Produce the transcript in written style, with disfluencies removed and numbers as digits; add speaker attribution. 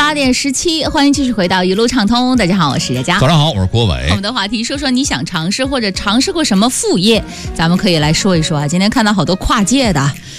Speaker 1: 8点17，欢迎继续回到一路畅通。大家好，我是佳佳。
Speaker 2: 早上好，我是郭伟。
Speaker 1: 我们的话题说说你想尝试或者尝试过什么副业，咱们可以来说一说啊。今天看到好多跨界的，